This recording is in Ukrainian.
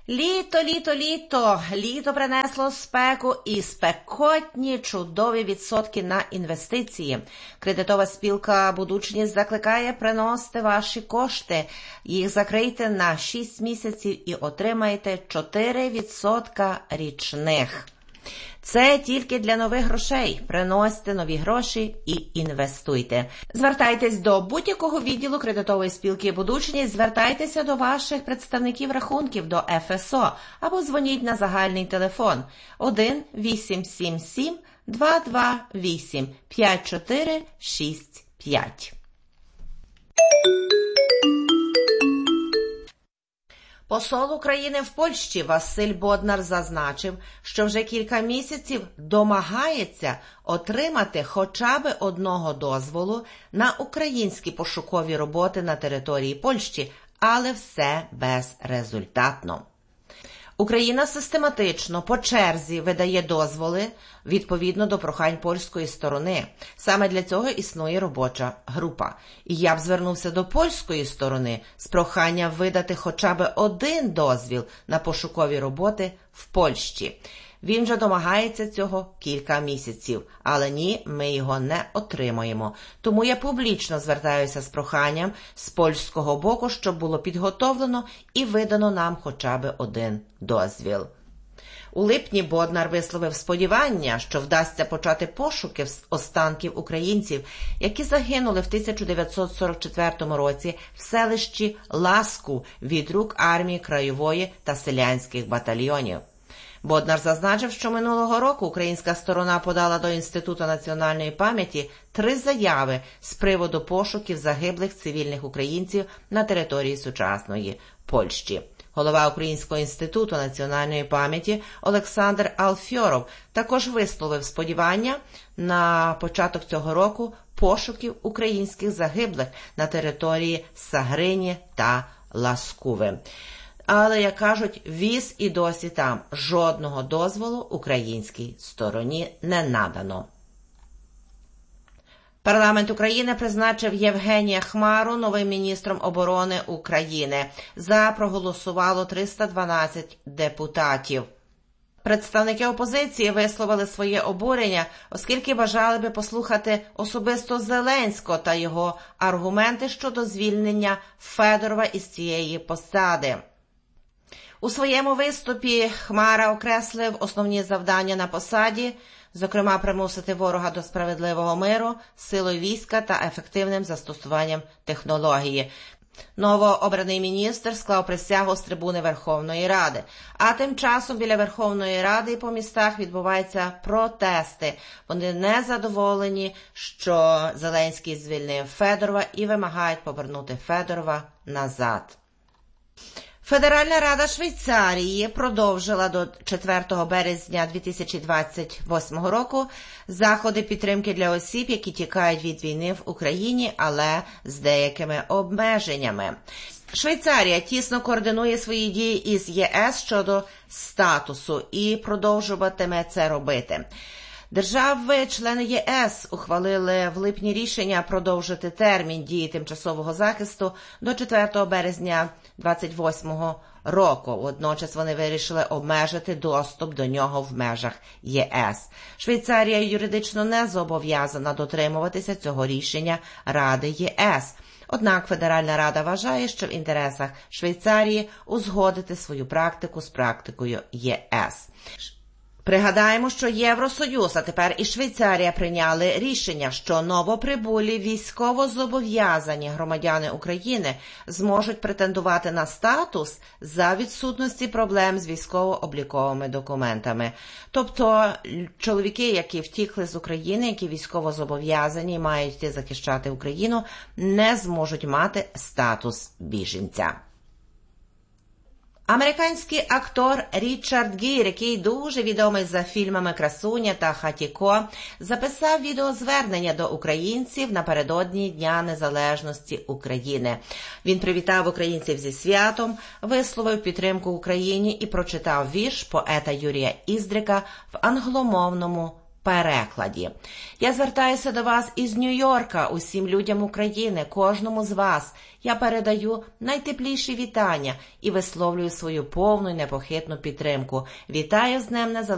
Літо принесло спеку і спекотні чудові відсотки на інвестиції. Кредитова спілка «Будучність» закликає приносити ваші кошти. Їх закрийте на 6 місяців і отримаєте 4% річних. Це тільки для нових грошей. Приносьте нові гроші і інвестуйте. Звертайтесь до будь-якого відділу кредитової спілки «Будучність», звертайтеся до ваших представників рахунків, до ФСО, або дзвоніть на загальний телефон 1-877-228-5465. Посол України в Польщі Василь Боднар зазначив, що вже кілька місяців домагається отримати хоча б одного дозволу на українські пошукові роботи на території Польщі, але все безрезультатно. Україна систематично, по черзі видає дозволи відповідно до прохань польської сторони. Саме для цього існує робоча група. І я б звернувся до польської сторони з проханням видати хоча б один дозвіл на пошукові роботи в Польщі. Він вже домагається цього кілька місяців, але ні, ми його не отримаємо. Тому я публічно звертаюся з проханням з польського боку, щоб було підготовлено і видано нам хоча б один дозвіл. У липні Боднар висловив сподівання, що вдасться почати пошуки останків українців, які загинули в 1944 році в селищі Ласку від рук армії краєвої та селянських батальйонів. Боднар зазначив, що минулого року українська сторона подала до Інституту національної пам'яті 3 заяви з приводу пошуків загиблих цивільних українців на території сучасної Польщі. Голова Українського інституту національної пам'яті Олександр Алфьоров також висловив сподівання на початок цього року пошуків українських загиблих на території Сагрині та Ласкуви. Але, як кажуть, віз і досі там. Жодного дозволу українській стороні не надано. Парламент України призначив Євгенія Хмару новим міністром оборони України. За проголосувало 312 депутатів. Представники опозиції висловили своє обурення, оскільки бажали би послухати особисто Зеленського та його аргументи щодо звільнення Федорова із цієї посади. У своєму виступі Хмара окреслив основні завдання на посаді, зокрема примусити ворога до справедливого миру, силою війська та ефективним застосуванням технології. Новообраний міністр склав присягу з трибуни Верховної Ради. А тим часом біля Верховної Ради і по містах відбуваються протести. Вони не задоволені, що Зеленський звільнив Федорова і вимагають повернути Федорова назад. Федеральна Рада Швейцарії продовжила до 4 березня 2028 року заходи підтримки для осіб, які тікають від війни в Україні, але з деякими обмеженнями. Швейцарія тісно координує свої дії із ЄС щодо статусу і продовжуватиме це робити. Держави-члени ЄС ухвалили в липні рішення продовжити термін дії тимчасового захисту до 4 березня 2028 року. Водночас вони вирішили обмежити доступ до нього в межах ЄС. Швейцарія юридично не зобов'язана дотримуватися цього рішення Ради ЄС. Однак Федеральна Рада вважає, що в інтересах Швейцарії узгодити свою практику з практикою ЄС. Пригадаємо, що Євросоюз, а тепер і Швейцарія прийняли рішення, що новоприбулі військово-зобов'язані громадяни України зможуть претендувати на статус за відсутності проблем з військово-обліковими документами. Тобто чоловіки, які втікли з України, які військово-зобов'язані і мають йти захищати Україну, не зможуть мати статус біженця. Американський актор Річард Гір, який дуже відомий за фільмами «Красуня» та «Хатіко», записав відеозвернення до українців напередодні Дня Незалежності України. Він привітав українців зі святом, висловив підтримку Україні і прочитав вірш поета Юрія Іздрика в англомовному перекладі. Я звертаюся до вас із Нью-Йорка, усім людям України, кожному з вас. Я передаю найтепліші вітання і висловлюю свою повну і непохитну підтримку. Вітаю з Днем Незалежності